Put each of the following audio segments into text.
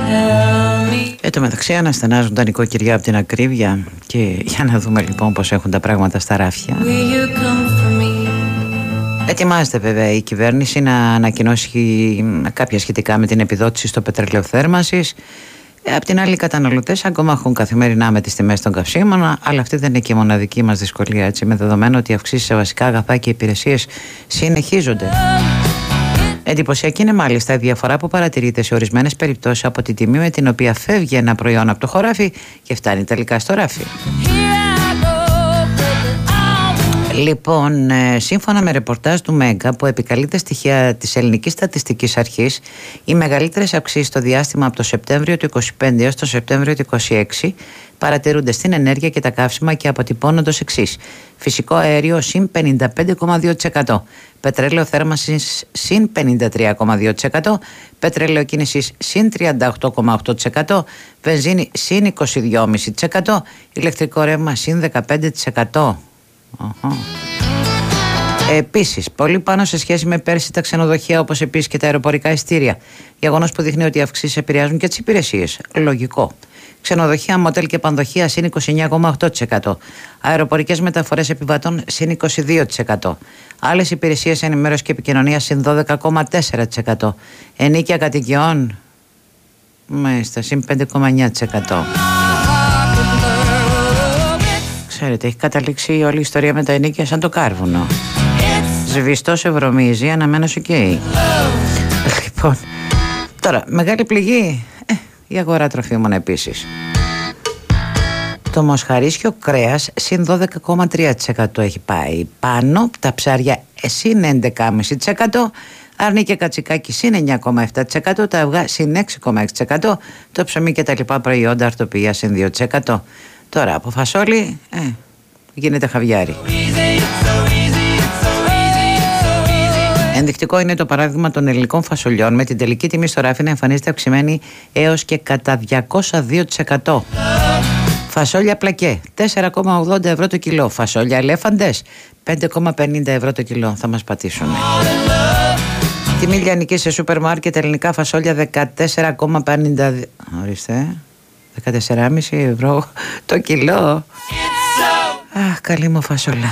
Εν τω μεταξύ αναστενάζουν τα νοικοκυριά από την ακρίβεια. Και για να δούμε λοιπόν πως έχουν τα πράγματα στα ράφια. Ετοιμάζεται βέβαια η κυβέρνηση να ανακοινώσει κάποια σχετικά με την επιδότηση στο πετρέλαιο θέρμανσης. Απ' την άλλη, οι καταναλωτές ακόμα έχουν καθημερινά με τις τιμές των καυσίμων, αλλά αυτή δεν είναι και η μοναδική μας δυσκολία, έτσι, με δεδομένο ότι οι αυξήσεις σε βασικά αγαθά και υπηρεσίες συνεχίζονται. Εντυπωσιακή είναι μάλιστα η διαφορά που παρατηρείται σε ορισμένες περιπτώσεις από τη τιμή με την οποία φεύγει ένα προϊόν από το χωράφι και φτάνει τελικά στο ράφι. Λοιπόν, σύμφωνα με ρεπορτάζ του Μέγκα που επικαλείται στοιχεία της Ελληνικής Στατιστικής Αρχής, οι μεγαλύτερες αυξήσεις στο διάστημα από το Σεπτέμβριο του 25 έως το Σεπτέμβριο του 26 παρατηρούνται στην ενέργεια και τα καύσιμα και αποτυπώνονται ως εξής: φυσικό αέριο συν 55,2%, πετρέλαιο θέρμανσης συν 53,2%, πετρέλαιο κίνησης συν 38,8%, βενζίνη συν 22,5%, ηλεκτρικό ρεύμα συν 15%. Επίσης, πολύ πάνω σε σχέση με πέρσι τα ξενοδοχεία, όπως επίσης και τα αεροπορικά εισιτήρια. Γεγονός που δείχνει ότι οι αυξήσεις επηρεάζουν και τις υπηρεσίες. Λογικό. Ξενοδοχεία, μοτέλ και πανδοχεία συν 29,8%. Αεροπορικές μεταφορές επιβατών συν 22%. Άλλες υπηρεσίες ενημέρωσης και επικοινωνίας συν 12,4%. Ενοίκια κατοικιών μάλιστα συν 5,9%. Ξέρετε, έχει καταλήξει όλη η ιστορία με τα ενοίκια σαν το κάρβουνο. Σβηστός ευρωμίζει, αναμένως οκ. Λοιπόν, τώρα, μεγάλη πληγή η αγορά τροφίμων επίσης. Το μοσχαρίσιο κρέας συν 12,3% έχει πάει πάνω, τα ψάρια συν 11,5%, αρνί και κατσικάκι συν 9,7%, τα αυγά συν 6,6%, το ψωμί και τα λοιπά προϊόντα αρτοπία συν 2%. Τώρα από φασόλι γίνεται χαβιάρι. Ενδεικτικό είναι το παράδειγμα των ελληνικών φασολιών, με την τελική τιμή στο ράφι να εμφανίζεται αυξημένη έως και κατά 202%. Φασόλια πλακέ 4,80 ευρώ το κιλό. Φασόλια ελέφαντες 5,50 ευρώ το κιλό. Θα μας πατήσουν. Τιμή λιανική σε σούπερ μάρκετ, ελληνικά φασόλια 14,50. Ορίστε, 14,5 ευρώ το κιλό. Αχ, καλή μου φασόλα.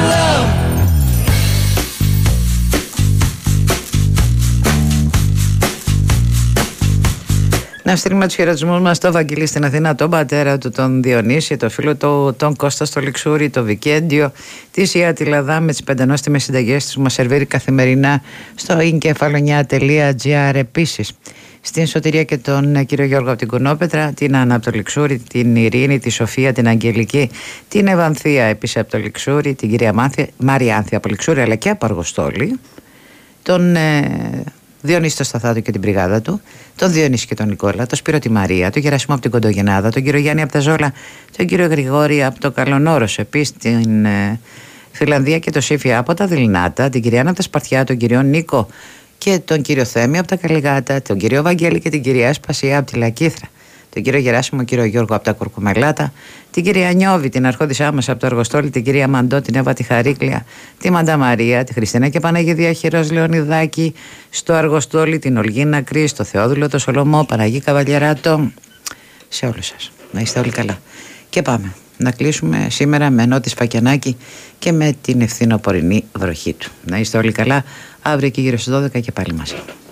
Να στείλουμε τους χαιρετισμούς μας στο Βαγγέλη στην Αθήνα, τον πατέρα του, τον Διονύση, το φίλο του, τον Κώστα στο Λιξούρι, το Βικέντιο, τη Σία τη Λαδά με τις πεντανόστιμες συνταγές της που μας σερβίρει καθημερινά στο inkefalonia.gr. Επίσης, στην Σωτηρία και τον κύριο Γιώργο από την Κουνόπετρα, την Άννα από το Λιξούρι, την Ειρήνη, τη Σοφία, την Αγγελική, την Ευανθία επίσης από το Λιξούρι, την κυρία Μάρια Άνθια από Λιξούρι αλλά και από Αργοστόλη, τον Διονύση το Σταθάτο και την μπριγάδα του, τον Διονύση και τον Νικόλα, τον Σπύρο τη Μαρία, τον Γεράσιμο από την Κοντογενάδα, τον κύριο Γιάννη από τα Ζόλα, τον κύριο Γρηγόρη από το Καλονόρος, επίσης την Φιλανδία και το Σύφια από τα Δειλινάτα, την κυρία Άννα από τα Σπαρτιά, τον κύριο Νίκο και τον κύριο Θέμη από τα Καλιγάτα, τον κύριο Βαγγέλη και την κυρία Σπασία από τη Λακήθρα, τον κύριο Γεράσιμο, κύριο Γιώργο από τα Κουρκουμελάτα, την κυρία Νιώβη, την αρχόντισά μας από το Αργοστόλι, την κυρία Μαντώ, την Εύα τη Χαρίκλια, τη Μαντά Μαρία, τη Χριστίνα και Παναγίδια Χειρός Λεωνιδάκη στο Αργοστόλι, την Ολγίνα Κρή, το Θεόδουλο, το Σολομό, Παναγί Καβαλιαράτο. Σε όλους σας. Να είστε όλοι καλά. Και πάμε να κλείσουμε σήμερα με Νότι Σφακιανάκη και με την ευθυνοπορεινή βροχή του. Να είστε όλοι καλά. Αύριο και γύρω στις 12 και πάλι μαζί.